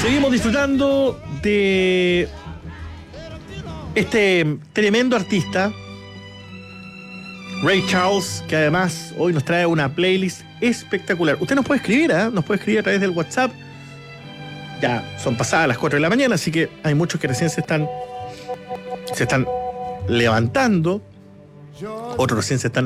Seguimos disfrutando de este tremendo artista, Ray Charles, que además hoy nos trae una playlist espectacular. Usted nos puede escribir, nos puede escribir a través del WhatsApp. Ya son pasadas las 4 de la mañana, así que hay muchos que recién se están levantando. Otros recién se están